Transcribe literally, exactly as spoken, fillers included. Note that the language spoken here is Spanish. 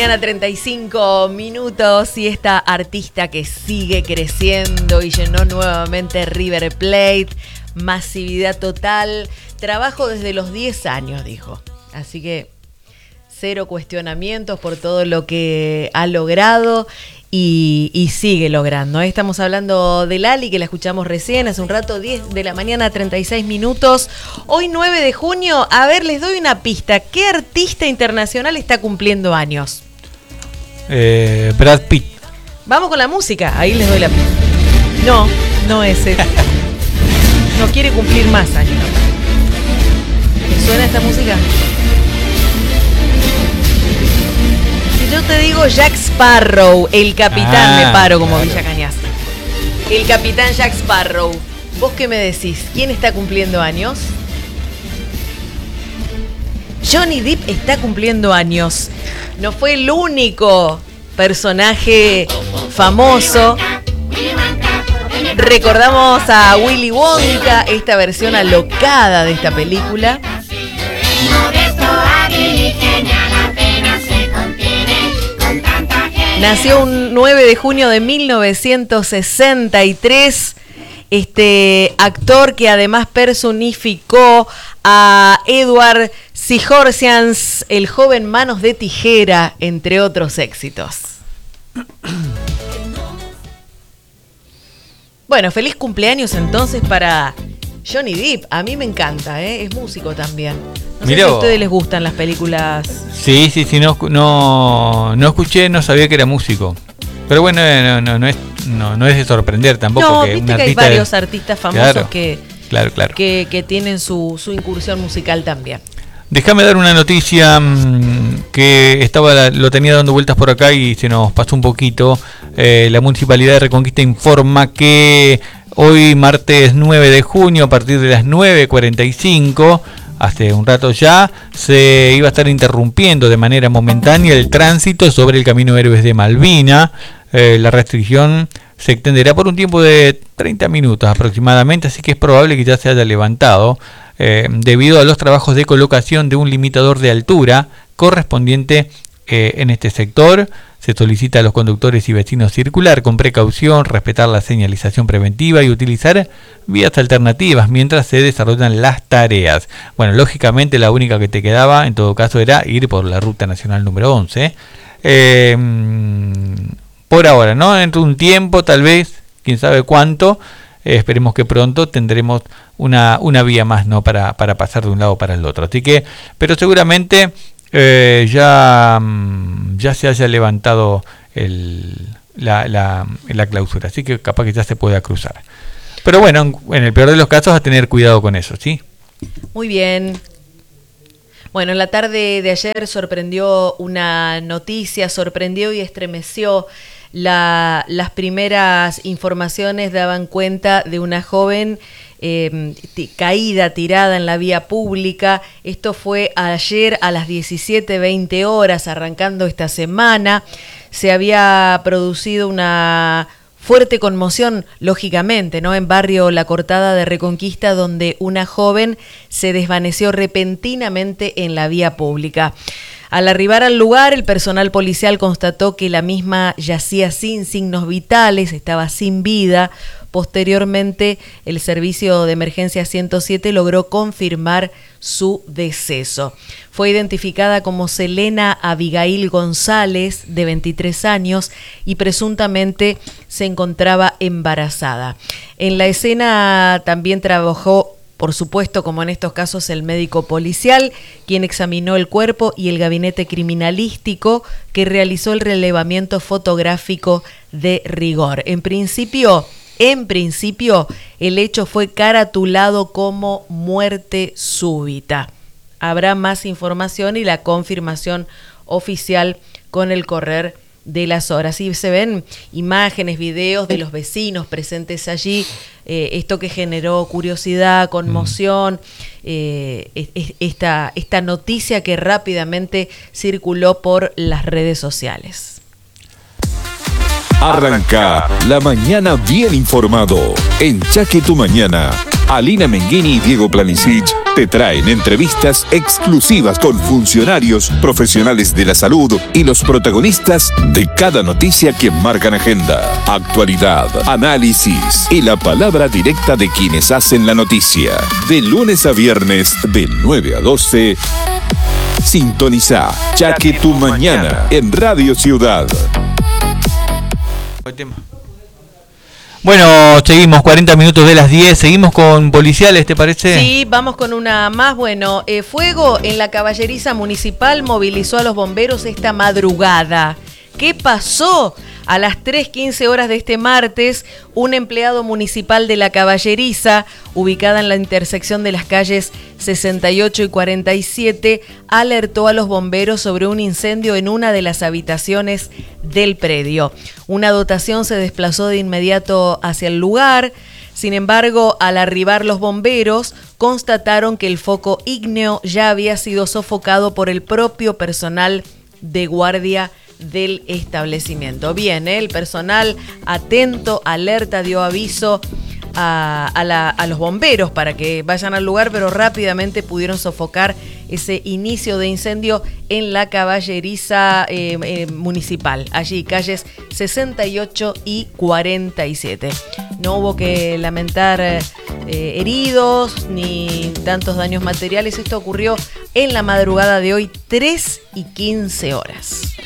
mañana, treinta y cinco minutos, y esta artista que sigue creciendo y llenó nuevamente River Plate, masividad total, trabajo desde los diez años, dijo. Así que cero cuestionamientos por todo lo que ha logrado y, y sigue logrando. Estamos hablando de Lali, que la escuchamos recién, hace un rato, diez de la mañana, treinta y seis minutos. Hoy nueve de junio, a ver, les doy una pista. ¿Qué artista internacional está cumpliendo años? Eh, Brad Pitt. Vamos con la música, ahí les doy la pista. No, no es ese. No quiere cumplir más años. ¿Te suena esta música? Si yo te digo Jack Sparrow, el capitán, ah, me paro como claro. Villa Cañas. El capitán Jack Sparrow. ¿Vos qué me decís? ¿Quién está cumpliendo años? Johnny Depp está cumpliendo años. No fue el único personaje famoso. Recordamos a Willy Wonka, esta versión alocada de esta película. Nació un nueve de junio de mil novecientos sesenta y tres. Este actor que además personificó a Edward Scissorhands, el joven Manos de Tijera, entre otros éxitos. Bueno, feliz cumpleaños entonces para Johnny Depp. A mí me encanta, ¿eh? Es músico también. No sé si a ustedes les gustan las películas. Sí, sí, sí, no, no, no escuché, no sabía que era músico. Pero bueno, no, no, no, es, no, no es de sorprender tampoco. No, que viste un que hay varios de... artistas famosos claro, que, claro, claro. Que, que tienen su, su incursión musical también. Déjame dar una noticia mmm, que estaba lo tenía dando vueltas por acá y se nos pasó un poquito. Eh, la Municipalidad de Reconquista informa que hoy, martes nueve de junio, a partir de las nueve cuarenta y cinco, hace un rato ya, se iba a estar interrumpiendo de manera momentánea el tránsito sobre el Camino Héroes de Malvina. Eh, la restricción se extenderá por un tiempo de treinta minutos aproximadamente, así que es probable que ya se haya levantado eh, debido a los trabajos de colocación de un limitador de altura correspondiente eh, en este sector. Se solicita a los conductores y vecinos circular con precaución, respetar la señalización preventiva y utilizar vías alternativas mientras se desarrollan las tareas. Bueno, lógicamente la única que te quedaba en todo caso era ir por la ruta nacional número once. Eh, por ahora, ¿no? Dentro de un tiempo, tal vez, quién sabe cuánto, eh, esperemos que pronto tendremos una, una vía más, ¿no? Para, para pasar de un lado para el otro. Así que, pero seguramente... Eh, ya, ya se haya levantado el, la, la, la clausura, así que capaz que ya se pueda cruzar. Pero bueno, en el peor de los casos, a tener cuidado con eso, ¿sí? Muy bien. Bueno, en la tarde de ayer sorprendió una noticia, sorprendió y estremeció. La, las primeras informaciones daban cuenta de una joven Eh, t- caída, tirada en la vía pública. Esto fue ayer a las diecisiete veinte horas, arrancando esta semana. Se había producido una fuerte conmoción, lógicamente, ¿no? En barrio La Cortada de Reconquista, donde una joven se desvaneció repentinamente en la vía pública. Al arribar al lugar, el personal policial constató que la misma yacía sin signos vitales, estaba sin vida. Posteriormente, el servicio de emergencia ciento siete logró confirmar su deceso. Fue identificada como Selena Abigail González, de veintitrés años, y presuntamente se encontraba embarazada. En la escena también trabajó, por supuesto, como en estos casos, el médico policial, quien examinó el cuerpo, y el gabinete criminalístico, que realizó el relevamiento fotográfico de rigor. En principio... En principio, el hecho fue caratulado como muerte súbita. Habrá más información y la confirmación oficial con el correr de las horas. Y se ven imágenes, videos de los vecinos presentes allí, eh, esto que generó curiosidad, conmoción, eh, esta, esta noticia que rápidamente circuló por las redes sociales. Arranca la mañana bien informado en Chaque Tu Mañana. Alina Menghini y Diego Planisic te traen entrevistas exclusivas con funcionarios, profesionales de la salud y los protagonistas de cada noticia que marcan agenda, actualidad, análisis y la palabra directa de quienes hacen la noticia. De lunes a viernes, de nueve a doce, sintoniza Ya que tu mañana en Radio Ciudad. Bueno, seguimos, cuarenta minutos de las diez, seguimos con policiales, ¿te parece? Sí, vamos con una más. Bueno, eh, fuego en la Caballeriza Municipal movilizó a los bomberos esta madrugada. ¿Qué pasó? A las tres quince horas de este martes, un empleado municipal de la Caballeriza, ubicada en la intersección de las calles sesenta y ocho y cuarenta y siete, alertó a los bomberos sobre un incendio en una de las habitaciones del predio. Una dotación se desplazó de inmediato hacia el lugar. Sin embargo, al arribar los bomberos, constataron que el foco ígneo ya había sido sofocado por el propio personal de guardia del establecimiento. Bien, ¿eh? El personal atento, alerta, dio aviso a, a, la, a los bomberos para que vayan al lugar, pero rápidamente pudieron sofocar ese inicio de incendio en la Caballeriza eh, eh, municipal, allí calles sesenta y ocho y cuarenta y siete. No hubo que lamentar eh, heridos ni tantos daños materiales. Esto ocurrió en la madrugada de hoy, tres y quince horas.